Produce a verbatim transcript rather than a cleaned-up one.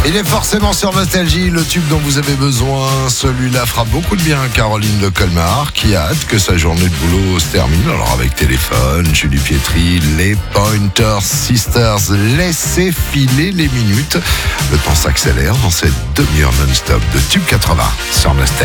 Il est forcément sur Nostalgie, le tube dont vous avez besoin. Celui-là fera beaucoup de bien à Caroline de Colmar, qui a hâte que sa journée de boulot se termine. Alors avec téléphone, Julie Pietri, les Pointer Sisters, laissez filer les minutes. Le temps s'accélère dans cette demi-heure non-stop de Tube quatre-vingts sur Nostalgie.